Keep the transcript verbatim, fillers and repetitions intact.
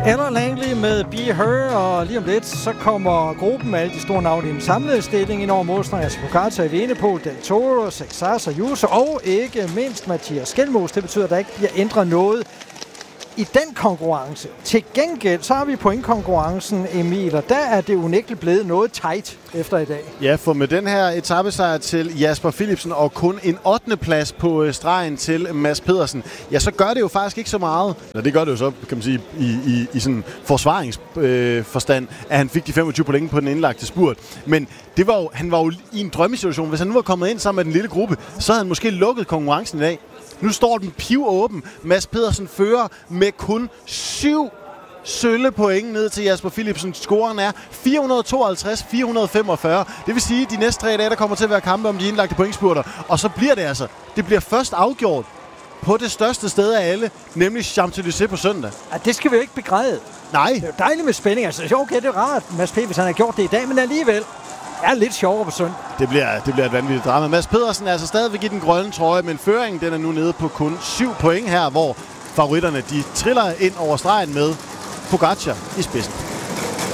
Ella Langley med Be Her, og lige om lidt, så kommer gruppen med alle de store navne i en samlet stilling ind over modstanderne. Altså Pogacar, Evenepoel, Del Toro, Sexas og Ayuso, og ikke mindst Mathias Skelmos. Det betyder, at der ikke bliver ændret noget i den konkurrence. Til gengæld, så har vi pointkonkurrencen, Emil, og der er det unægteligt blevet noget tight efter i dag. Ja, for med den her etapesejr til Jasper Philipsen og kun en ottende plads på stregen til Mads Pedersen, ja, så gør det jo faktisk ikke så meget. Eller det gør det jo så, kan man sige, i, i, i sådan forsvaringsforstand, øh, at han fik de femogtyve point på den indlagte spurt. Men det var jo, han var jo i en drømmesituation. Hvis han nu var kommet ind sammen med den lille gruppe, så havde han måske lukket konkurrencen i dag. Nu står den pivåben. Mads Pedersen fører med kun syv sølle point ned til Jasper Philipsen. Scoren er fire hundrede tooghalvtreds til fire hundrede femogfyrre. Det vil sige, at de næste tre dage, der kommer til at være kampe om de indlagte pointspurter. Og så bliver det altså. Det bliver først afgjort på det største sted af alle, nemlig Champs-Élysées på søndag. Ja, det skal vi jo ikke begræde. Nej. Det er jo dejligt med spænding. Altså, okay, det er rart, Mads P., hvis han har gjort det i dag, men alligevel er lidt sjovere på søndag. Det bliver, det bliver et vanvittigt drama. Mads Pedersen er altså stadigvæk i den grønne trøje, men føringen den er nu nede på kun syv point her, hvor favoritterne de triller ind over stregen med Pogacar i spidsen.